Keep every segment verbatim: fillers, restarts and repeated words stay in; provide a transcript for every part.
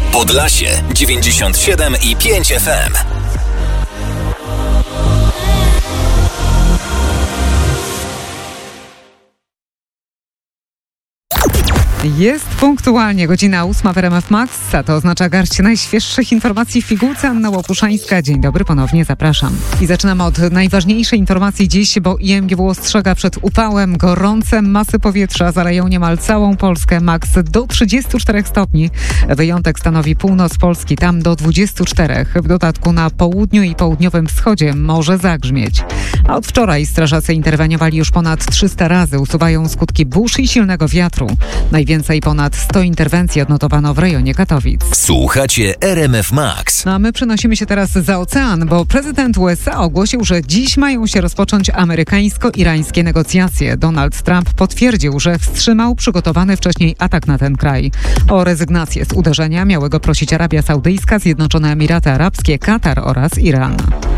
Podlasie dziewięćdziesiąt siedem i pięć F M. Jest punktualnie godzina ósma w R M F Max, a to oznacza garść najświeższych informacji w pigułce. Anna Łopuszańska. Dzień dobry, ponownie zapraszam. I zaczynamy od najważniejszej informacji dziś, bo I M G W ostrzega przed upałem. Gorące masy powietrza zaleją niemal całą Polskę, maks do trzydziestu czterech stopni. Wyjątek stanowi północ Polski, tam do dwudziestu czterech. W dodatku na południu i południowym wschodzie może zagrzmieć. A od wczoraj strażacy interweniowali już ponad trzysta razy, usuwają skutki burz i silnego wiatru. Najwięcej ponad sto interwencji odnotowano w rejonie Katowic. Słuchacie R M F Max. No a my przenosimy się teraz za ocean, bo prezydent U S A ogłosił, że dziś mają się rozpocząć amerykańsko-irańskie negocjacje. Donald Trump potwierdził, że wstrzymał przygotowany wcześniej atak na ten kraj. O rezygnację z uderzenia miały go prosić Arabia Saudyjska, Zjednoczone Emiraty Arabskie, Katar oraz Iran.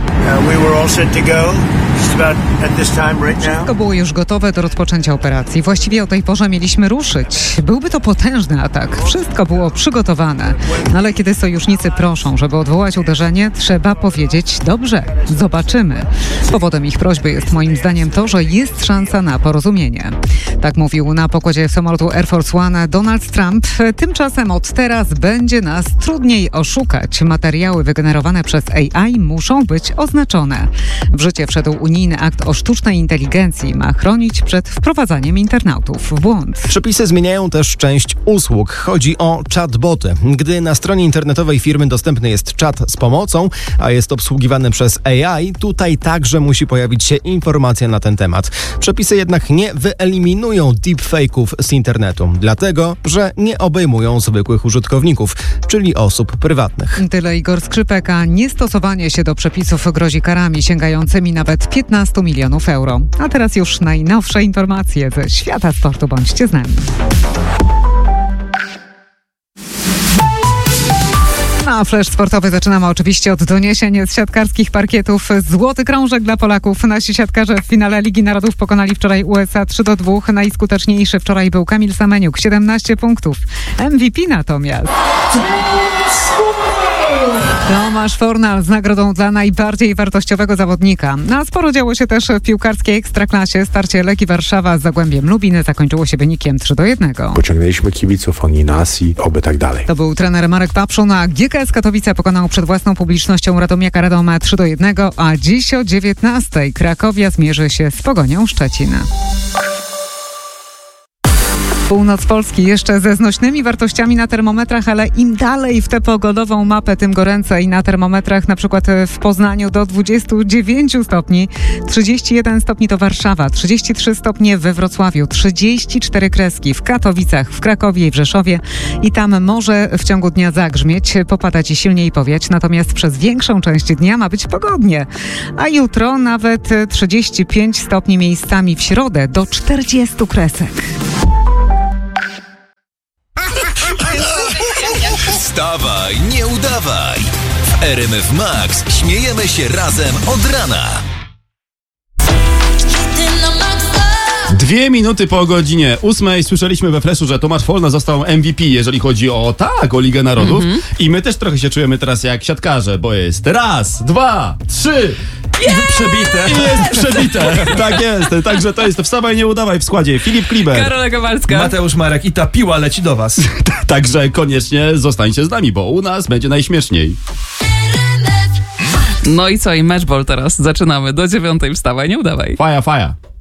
Wszystko było już gotowe do rozpoczęcia operacji. Właściwie o tej porze mieliśmy ruszyć. Byłby to potężny atak. Wszystko było przygotowane. No ale kiedy sojusznicy proszą, żeby odwołać uderzenie, trzeba powiedzieć: dobrze, zobaczymy. Powodem ich prośby jest moim zdaniem to, że jest szansa na porozumienie. Tak mówił na pokładzie samolotu Air Force One Donald Trump. Tymczasem od teraz będzie nas trudniej oszukać. Materiały wygenerowane przez A I muszą być oznaczone. W życie wszedł unijny akt o sztucznej inteligencji. Ma chronić przed wprowadzaniem internautów w błąd. Przepisy zmieniają też część usług. Chodzi o chatboty. Gdy na stronie internetowej firmy dostępny jest czat z pomocą, a jest obsługiwany przez A I, tutaj także musi pojawić się informacja na ten temat. Przepisy jednak nie wyeliminują deepfake'ów z internetu, dlatego, że nie obejmują zwykłych użytkowników, czyli osób prywatnych. Tyle Igor Skrzypek, a niestosowanie się do przepisów grozi karami sięgającymi nawet piętnastu milionów euro. A teraz już najnowsze informacje ze świata sportu. Bądźcie z nami. A flash sportowy zaczynamy oczywiście od doniesień z siatkarskich parkietów. Złoty krążek dla Polaków. Nasi siatkarze w finale Ligi Narodów pokonali wczoraj U S A trzy do dwóch. Najskuteczniejszy wczoraj był Kamil Semeniuk, siedemnaście punktów. M V P natomiast Tomasz Fornal z nagrodą dla najbardziej wartościowego zawodnika. A sporo działo się też w piłkarskiej ekstraklasie. Starcie Legii Warszawa z Zagłębiem Lubin zakończyło się wynikiem trzy do jednego. Pociągnęliśmy kibiców, oni nas i oby tak dalej. To był trener Marek Papszun, a G K S Katowice pokonał przed własną publicznością Radomiaka Radoma trzy do jednego, a dziś o dziewiętnastej Krakowia zmierzy się z Pogonią Szczecin. Północ Polski jeszcze ze znośnymi wartościami na termometrach, ale im dalej w tę pogodową mapę, tym goręcej. Na termometrach na przykład w Poznaniu do dwudziestu dziewięciu stopni, trzydzieści jeden stopni to Warszawa, trzydzieści trzy stopnie we Wrocławiu, trzydzieści cztery kreski w Katowicach, w Krakowie i w Rzeszowie i tam może w ciągu dnia zagrzmieć, popadać i silniej powiać, natomiast przez większą część dnia ma być pogodnie. A jutro nawet trzydzieści pięć stopni miejscami, w środę do czterdziestu kresek. Wstawaj, nie udawaj. W R M F Max śmiejemy się razem od rana. Dwie minuty po godzinie ósmej słyszeliśmy we Flashu, że Tomasz Fornal został M V P, jeżeli chodzi o tak, o Ligę Narodów. Mm-hmm. I my też trochę się czujemy teraz jak siatkarze, bo jest raz, dwa, trzy... Jest! Przebite. I jest przebite. Tak jest. Także to jest to Wstawaj, nie udawaj w składzie. Filip Kliber, Karola Kowalska, Mateusz Marek i ta piła leci do was. Także koniecznie zostańcie z nami, bo u nas będzie najśmieszniej. No i co? I matchball teraz. Zaczynamy do dziewiątej. Wstawaj, nie udawaj. Faja, faja.